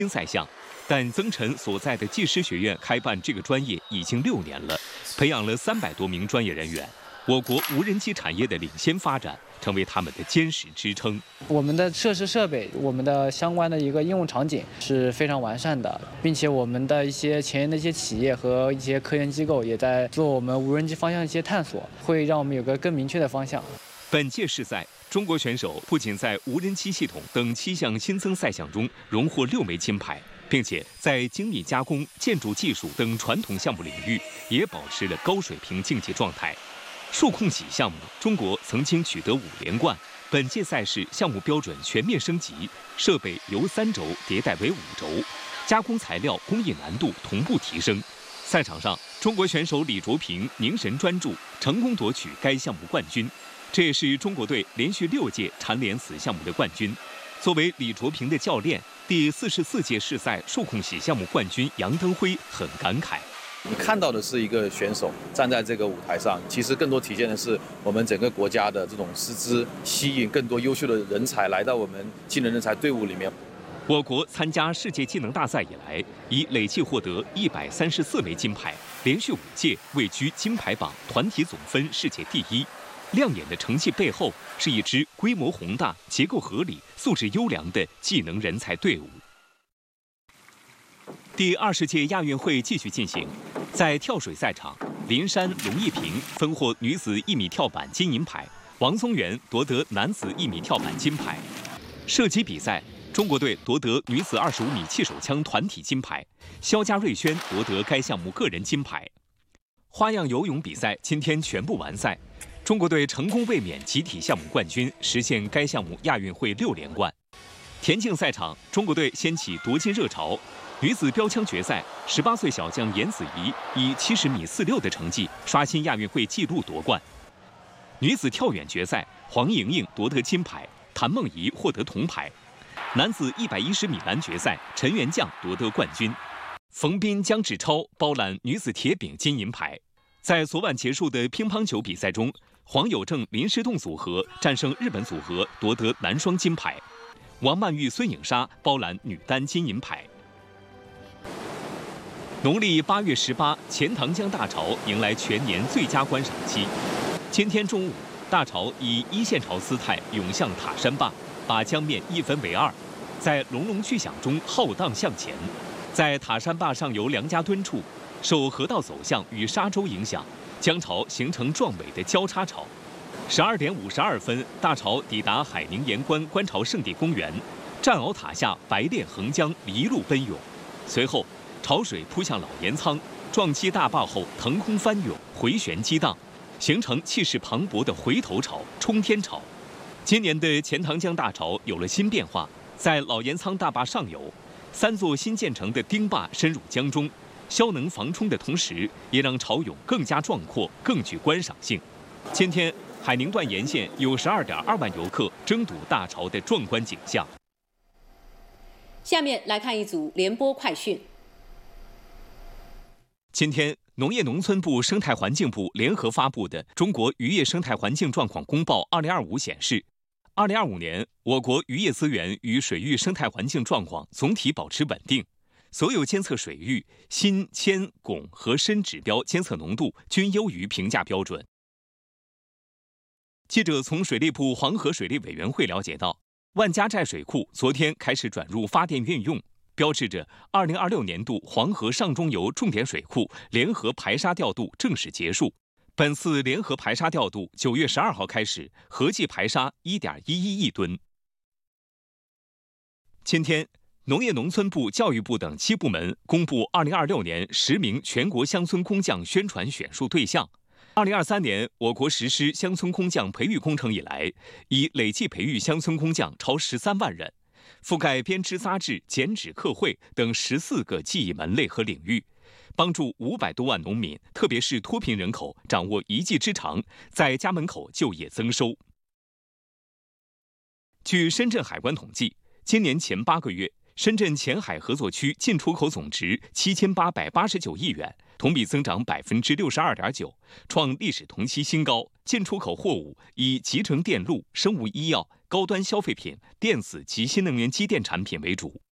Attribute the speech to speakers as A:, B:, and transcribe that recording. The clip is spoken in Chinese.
A: 新赛项，但曾晨所在的技师学院开办这个专业已经6年了，培养了300多名专业人员。我国无人机产业的领先发展，成为他们的坚实支撑。
B: 我们的设施设备，我们的相关的一个应用场景是非常完善的，并且我们的一些前沿的一些企业和一些科研机构也在做我们无人机方向的一些探索，会让我们有个更明确的方向。
A: 本届世赛，中国选手不仅在无人机系统等7项新增赛项中荣获6枚金牌，并且在精密加工、建筑技术等传统项目领域也保持了高水平竞技状态。数控洗项目，中国曾经取得5连冠。本届赛事项目标准全面升级，设备由3轴迭代为5轴，加工材料工艺难度同步提升。赛场上，中国选手李卓平凝神专注，成功夺取该项目冠军。这也是中国队连续6届蝉联此项目的冠军。作为李卓平的教练，第44届世赛数控洗项目冠军杨登辉很感慨。
C: 你看到的是一个选手站在这个舞台上，其实更多体现的是我们整个国家的这种师资，吸引更多优秀的人才来到我们技能人才队伍里面。
A: 我国参加世界技能大赛以来，已累计获得134枚金牌，连续5届位居金牌榜团体总分世界第1。亮眼的成绩背后，是一支规模宏大、结构合理、素质优良的技能人才队伍。第20届亚运会继续进行，在跳水赛场，林珊、龙一平分获女子1米跳板金银牌，王宗源夺得男子1米跳板金牌。射击比赛，中国队夺得女子25米气手枪团体金牌，肖家瑞轩夺得该项目个人金牌。花样游泳比赛今天全部完赛，中国队成功卫冕集体项目冠军，实现该项目亚运会6连冠。田径赛场，中国队掀起夺金热潮。女子标枪决赛，18岁小将严子怡以70米46的成绩刷新亚运会纪录夺冠。女子跳远决赛，黄莹莹夺得金牌，谭梦怡获得铜牌。男子110米栏决赛，陈元将夺得冠军。冯彬、姜志超包揽女子铁饼金银牌。在昨晚结束的乒乓球比赛中，黄有正、林诗栋组合战胜日本组合，夺得男双金牌。王曼玉、孙颖莎包揽女单金银牌。农历8月18，钱塘江大潮迎来全年最佳观赏期。今天中午，大潮以一线潮姿态涌向塔山坝，把江面一分为2，在隆隆巨响中浩荡向前。在塔山坝上游梁家墩处，受河道走向与沙洲影响，江潮形成壮美的交叉潮。12点52分，大潮抵达海宁盐官观潮圣地公园，战鳌塔下白练横江离路奔涌，随后潮水扑向老盐仓，撞击大坝后腾空翻涌，回旋激荡，形成气势磅礴的回头潮、冲天潮。今年的钱塘江大潮有了新变化，在老盐仓大坝上游，3座新建成的丁坝深入江中，消能防冲的同时，也让潮涌更加壮阔，更具观赏性。今天，海宁段沿线有12.2万游客争睹大潮的壮观景象。
D: 下面来看一组联播快讯。
A: 今天，农业农村部、生态环境部联合发布的《中国渔业生态环境状况公报2025》显示，2025年我国渔业资源与水域生态环境状况总体保持稳定，所有监测水域锌、铅、汞和砷指标监测浓度均优于评价标准。记者从水利部黄河水利委员会了解到，万家寨水库昨天开始转入发电运用，标志着2026年度黄河上中游重点水库联合排沙调度正式结束。本次联合排沙调度9月12号开始，合计排沙1.11亿吨。今天，农业农村部、教育部等7部门公布2026年10名全国乡村工匠宣传选树对象。2023年，我国实施乡村工匠培育工程以来，已累计培育乡村工匠超13万人，覆盖编织扎制、剪纸刻绘等14个技艺门类和领域，帮助500多万农民，特别是脱贫人口掌握一技之长，在家门口就业增收。据深圳海关统计，今年前8个月，深圳前海合作区进出口总值7889亿元，同比增长62.9%，创历史同期新高。进出口货物以集成电路、生物医药、高端消费品、电子及新能源机电产品为主。